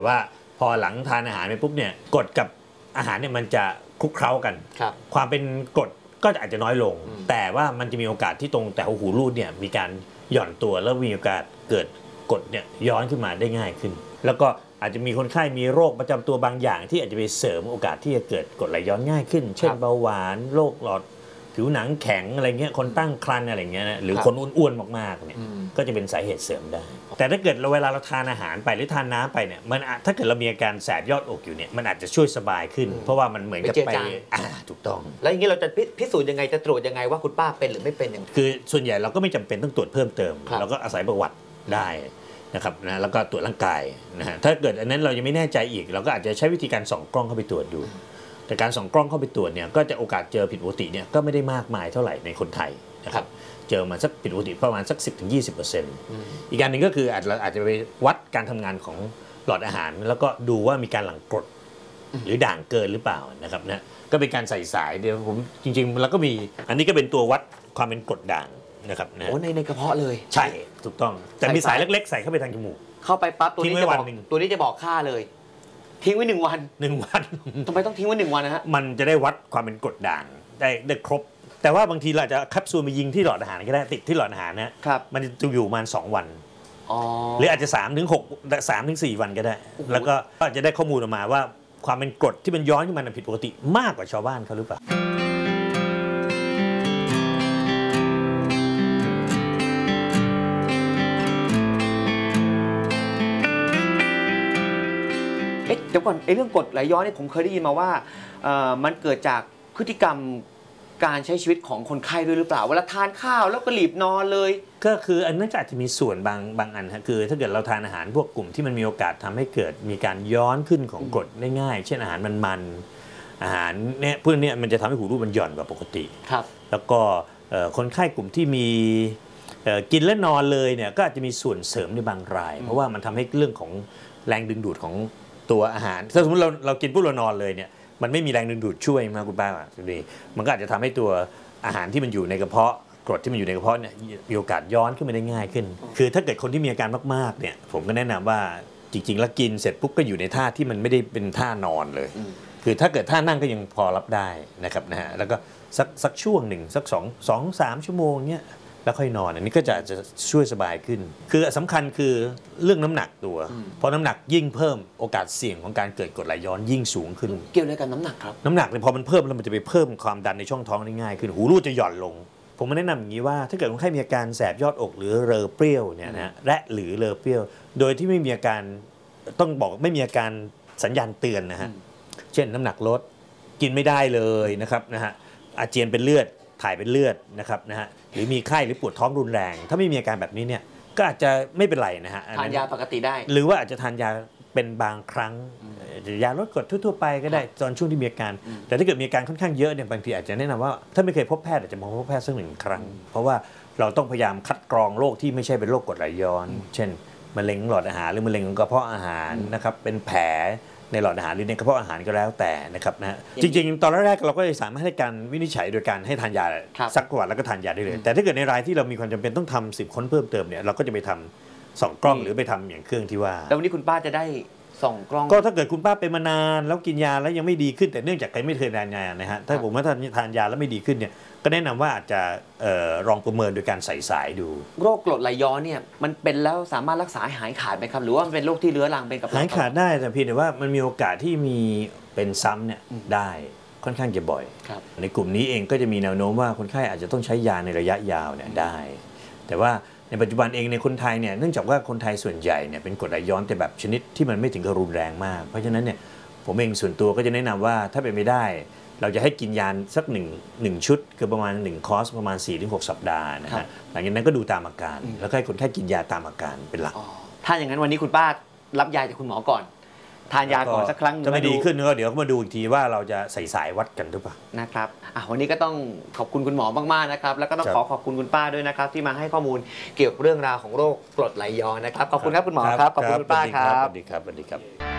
ว่าพอหลังทานอาหารไปปุ๊บเนี่ยกรดกับอาหารเนี่ยมันจะคลุกเคล้ากันความเป็นกรดก็อาจจะน้อยลงแต่ว่ามันจะมีโอกาสที่ตรงแต่หูรูดเนี่ยมีการหย่อนตัวแล้วมีโอกาสเกิดกรดเนี่ยย้อนขึ้นมาได้ง่ายขึ้นแล้วก็อาจจะมีคนไข้มีโรคประจำตัวบางอย่างที่อาจจะไปเสริมโอกาสที่จะเกิดกรดไหลย้อนง่ายขึ้นเช่นเบาหวานโรคหลอดผิวหนังแข็งอะไรเงี้ยคนตั้งครรภ์อะไรเงี้ยนะหรือคนอ้วนๆมากๆเนี่ยก็จะเป็นสาเหตุเสริมได้แต่ถ้าเกิดเวลาเราทานอาหารไปหรือทานน้ำไปเนี่ยมันถ้าเกิดเรามีอาการแสบยอดอกอยู่เนี่ยมันอาจจะช่วยสบายขึ้นเพราะว่ามันเหมือนกับไปถูกต้องแล้วอย่างนี้เราจะพิสูจน์ยังไงจะตรวจยังไงว่าคุณป้าเป็นหรือไม่เป็นอย่างคือส่วนใหญ่เราก็ไม่จำเป็นต้องตรวจเพิ่มเติมเราก็อาศัยประวัติได้นะครับนะแล้วก็ตรวจร่างกายนะฮะถ้าเกิดอันนั้นเรายังไม่แน่ใจอีกเราก็อาจจะใช้วิธีการส่องกล้องเข้าไปตรวจดูแต่การส่องกล้องเข้าไปตรวจเนี่ยก็จะโอกาสเจอผิดปกติเนี่ยก็ไม่ได้มากมายเท่าไหร่ในคนไทยนะครับเจอมาสักผิดปกติประมาณสัก 10-20%อีกการหนึ่งก็คืออาจจะไปวัดการทำงานของหลอดอาหารแล้วก็ดูว่ามีการหลั่งกรดหรือด่างเกินหรือเปล่านะครับนะก็เป็นการใส่สายเดี๋ยวผมจริงๆแล้วก็มีอันนี้ก็เป็นตัววัดความเป็นกรดด่างนะครับนะโอ้ในกระเพาะเลยใช่ถูกต้องแต่มีสายเล็กๆใส่เข้าไปทางจมูกเข้าไปปั๊บตัวนี้จะบอกค่าเลยทิ้งไว้1 วันทำไมต้องทิ้งไว้1 วันนะฮะมันจะได้วัดความเป็นกรดด่างได้ครบแต่ว่าบางทีเราจะแคปซูลมายิงที่หลอดอาหารก็ได้ติดที่หลอดอาหารนะครับมันจะอยู่ประมาณ2 วันหรืออาจจะ3-4 วันก็ได้แล้วก็จะได้ข้อมูลออกมาว่าความเป็นกรดที่มันย้อนขึ้นมาผิดปกติมากกว่าชาวบ้านเขาหรือเปล่าเดี๋ยวก่อนเรื่องกรดไหลย้อนนี่ผมเคยได้ยินมาว่ามันเกิดจากพฤติกรรมการใช้ชีวิตของคนไข้ด้วยหรือเปล่าเวลาทานข้าวแล้วก็รีบนอนเลยก็คืออันนั้นอาจจะมีส่วนบางอันฮะคือถ้าเกิดเราทานอาหารพวกกลุ่มที่มันมีโอกาสทำให้เกิดมีการย้อนขึ้นของกรดได้ง่ายเช่นอาหารมันอาหารเนี่ยพวกนี้มันจะทำให้หูรูดมันหย่อนกว่าปกติครับแล้วก็คนไข้กลุ่มที่มีกินและนอนเลยเนี่ยก็อาจจะมีส่วนเสริมในบางรายเพราะว่ามันทำให้เรื่องของแรงดึงดูดของตัวอาหารถ้าสมมติเรากินปุ๊บเรานอนเลยเนี่ยมันไม่มีแรงดึงดูดช่วยมาคุณป้าดีมันก็อาจจะทำให้ตัวอาหารที่มันอยู่ในกระเพาะกรดที่มันอยู่ในกระเพาะเนี่ยมีโอกาสย้อนขึ้นมาได้ง่ายขึ้นคือถ้าเกิดคนที่มีอาการมากๆเนี่ยผมก็แนะนำว่าจริงๆแล้วกินเสร็จปุ๊บก็อยู่ในท่าที่มันไม่ได้เป็นท่านอนเลยคือถ้าเกิดท่านั่งก็ยังพอรับได้นะครับนะฮะแล้วก็สักช่วงหนึ่งสัก2-3 ชั่วโมงเนี่ยแล้วค่อยนอนอันนี้ก็จะช่วยสบายขึ้นคือสำคัญคือเรื่องน้ำหนักตัวเพราะน้ำหนักยิ่งเพิ่มโอกาสเสี่ยงของการเกิดกรดไหลย้อนยิ่งสูงขึ้นเกี่ยวอะไรกับน้ำหนักครับน้ำหนักเนี่ยพอมันเพิ่มแล้วมันจะไปเพิ่มความดันในช่องท้องได้ง่ายขึ้นหูรูดจะหย่อนลงผมแนะนำอย่างนี้ว่าถ้าเกิดคนไข้มีอาการแสบยอดอกหรือเรอเปรี้ยวเนี่ยนะและหรือเรอเปรี้ยวโดยที่ไม่มีอาการต้องบอกไม่มีอาการสัญญาณเตือนนะฮะเช่นน้ำหนักลดกินไม่ได้เลยนะครับนะฮะอาเจียนเป็นเลือดถ่ายเป็นเลือดนะครับนะฮะหรือมีไข้หรือปวดท้องรุนแรงถ้าไม่มีอาการแบบนี้เนี่ยก็อาจจะไม่เป็นไรนะฮะทานยาปกติได้หรือว่าอาจจะทานยาเป็นบางครั้งยาลดกรดทั่วๆไปก็ได้ตอนช่วงที่มีอาการแต่ถ้าเกิดมีอาการค่อนข้างเยอะเนี่ยบางทีอาจจะแนะนำว่าถ้าไม่เคยพบแพทย์อาจจะมาพบแพทย์สัก1 ครั้งเพราะว่าเราต้องพยายามคัดกรองโรคที่ไม่ใช่เป็นโรคกรดไหลย้อนเช่นมะเร็งหลอดอาหารหรือมะเร็งกระเพาะอาหารนะครับเป็นแผลในหลอดอาหารหรือในกระเพาะอาหารก็แล้วแต่นะครับนะจริงๆตอนแรกๆเราก็สามารถให้การวินิจฉัยโดยการให้ทานยาซักประวัติแล้วก็ทานยาได้เลยแต่ถ้าเกิดในรายที่เรามีความจำเป็นต้องทำ10 ค้นเพิ่มเติมเนี่ยเราก็จะไปทำ2 กล้องหรือไปทำอย่างเครื่องที่ว่าแล้ววันนี้คุณป้าจะได้2 กล้องก็ถ้าเกิดคุณป้าเป็นมานานแล้วกินยาแล้วยังไม่ดีขึ้นแต่เนื่องจากใครไม่เคยทานยานะฮะถ้าผมว่าทานยาแล้วไม่ดีขึ้นเนี่ยก็แนะนำว่าอาจจะลองประเมินโดยการใส่สายดูโรคกรดไหลย้อนเนี่ยมันเป็นแล้วสามารถรักษาหายขาดไหมครับหรือว่ามันเป็นโรคที่เรื้อรังเป็นกับหายขาดได้แต่เพียงแต่ว่ามันมีโอกาสที่มีเป็นซ้ำเนี่ยได้ค่อนข้างจะบ่อยในกลุ่มนี้เองก็จะมีแนวโน้มว่าคนไข้อาจจะต้องใช้ยาในระยะยาวเนี่ยได้แต่ว่าในปัจจุบันเองในคนไทยเนี่ยเนื่องจากว่าคนไทยส่วนใหญ่เนี่ยเป็นกรดไหลย้อนแต่แบบชนิดที่มันไม่ถึงกับรุนแรงมากเพราะฉะนั้นเนี่ยผมเองส่วนตัวก็จะแนะนำว่าถ้าเป็นไม่ได้เราจะให้กินยาสัก1 ชุดคือประมาณ1 คอร์สประมาณ4-6 สัปดาห์นะฮะหลังจากนั้นก็ดูตามอาการแล้วให้คนไข้กินยาตามอาการเป็นหลักถ้าอย่างนั้นวันนี้คุณป้ารับยาจากคุณหมอก่อนทานยาก่อนสักครั้งจะไม่ดีขึ้นก็เดี๋ยวมาดูอีกทีว่าเราจะใส่สายวัดกันหรือเปล่านะครับวันนี้ก็ต้องขอบคุณคุณหมอมากๆนะครับแล้วก็ต้องขอบคุณคุณป้าด้วยนะครับที่มาให้ข้อมูลเกี่ยวกับเรื่องราวของโรคกรดไหลย้อนนะครับขอบคุณครับคุณหมอครับขอบคุณคุณป้าครับสวัสดีครับ